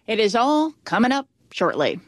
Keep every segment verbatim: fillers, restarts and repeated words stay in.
It is all coming up shortly.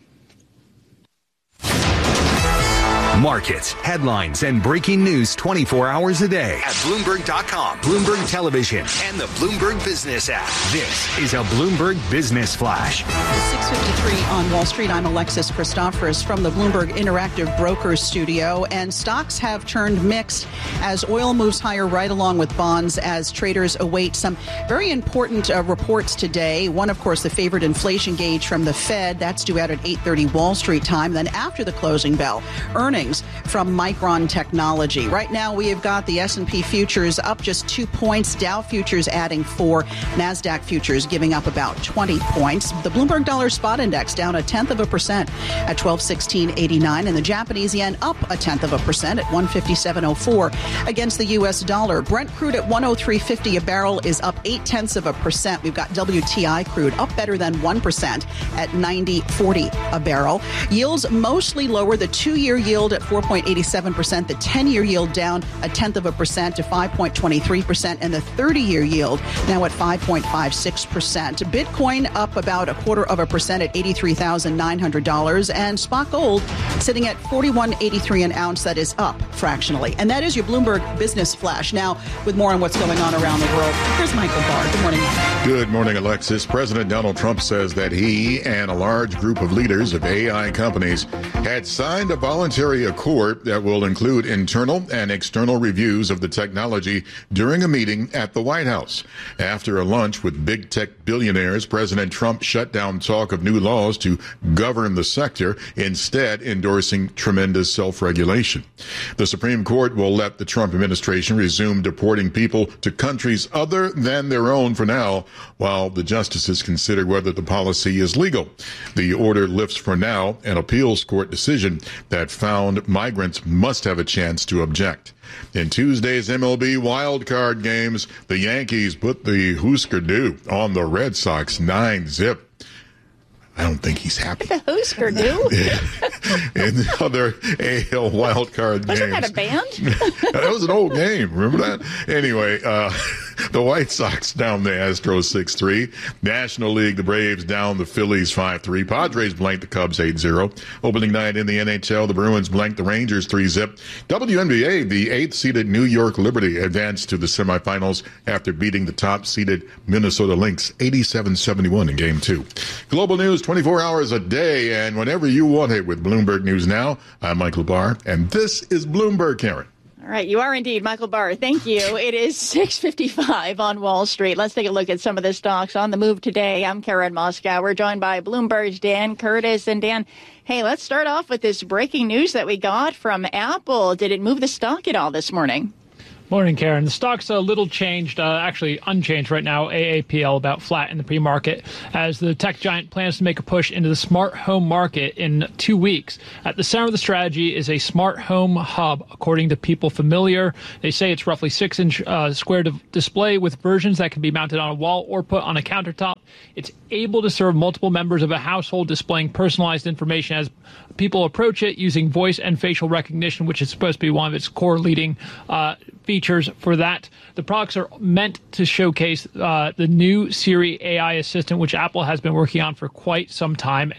Markets, headlines, and breaking news twenty-four hours a day at Bloomberg dot com, Bloomberg Television, and the Bloomberg Business app. This is a Bloomberg Business Flash. six fifty-three on Wall Street. I'm Alexis Christoforous from the Bloomberg Interactive Brokers studio. And stocks have turned mixed as oil moves higher right along with bonds as traders await some very important uh, reports today. One, of course, the favored inflation gauge from the Fed. That's due out at eight thirty Wall Street time. Then after the closing bell, earnings from Micron Technology. Right now, we have got the S and P futures up just two points, Dow futures adding four, NASDAQ futures giving up about twenty points. The Bloomberg Dollar Spot Index down a tenth of a percent at twelve sixteen eighty-nine, and the Japanese yen up a tenth of a percent at one fifty-seven oh four against the U S dollar. Brent crude at one oh three fifty a barrel is up eight tenths of a percent. We've got W T I crude up better than one percent at ninety forty a barrel. Yields mostly lower. The two-year yield at four point eight seven percent, the ten-year yield down a tenth of a percent to five point two three percent, and the thirty-year yield now at five point five six percent. Bitcoin up about a quarter of a percent at eighty-three thousand nine hundred dollars, and spot gold sitting at forty-one eighty-three an ounce. That is up fractionally. And that is your Bloomberg Business Flash. Now, with more on what's going on around the world, here's Michael Barr. Good morning, Mike. Good morning, Alexis. President Donald Trump says that he and a large group of leaders of A I companies had signed a voluntary accord that will include internal and external reviews of the technology during a meeting at the White House. After a lunch with big tech billionaires, President Trump shut down talk of new laws to govern the sector, instead endorsing tremendous self-regulation. The Supreme Court will let the Trump administration resume deporting people to countries other than their own for now, while the justices consider whether the policy is legal. The order lifts for now an appeals court decision that found migrants must have a chance to object. In Tuesday's M L B wildcard games, the Yankees put the Husker Du on the Red Sox nine zip. I don't think he's happy. The Husker Du? In the other A L wildcard games. Wasn't that a band? That was an old game. Remember that? Anyway, uh, the White Sox down the Astros six three. National League, the Braves down the Phillies five three. Padres blanked the Cubs eight zero. Opening night in the N H L, the Bruins blanked the Rangers three zip. W N B A, the eighth-seeded New York Liberty advanced to the semifinals after beating the top-seeded Minnesota Lynx eighty-seven seventy-one in Game two. Global news twenty-four hours a day, and whenever you want it with Bloomberg News Now. I'm Michael Barr, and this is Bloomberg, Karen. All right, you are indeed Michael Barr. Thank you. It is six fifty-five on Wall Street. Let's take a look at some of the stocks on the move today. I'm Karen Moscow. We're joined by Bloomberg's Dan Curtis. And Dan, hey, let's start off with this breaking news that we got from Apple. Did it move the stock at all this morning? Morning, Karen. The stock's a little changed, uh, actually unchanged right now. A A P L about flat in the pre-market as the tech giant plans to make a push into the smart home market in two weeks. At the center of the strategy is a smart home hub, according to People Familiar. They say it's roughly six-inch uh, square di- display with versions that can be mounted on a wall or put on a countertop. It's able to serve multiple members of a household, displaying personalized information as people approach it using voice and facial recognition, which is supposed to be one of its core leading uh, features for that. The products are meant to showcase uh, the new Siri A I assistant, which Apple has been working on for quite some time.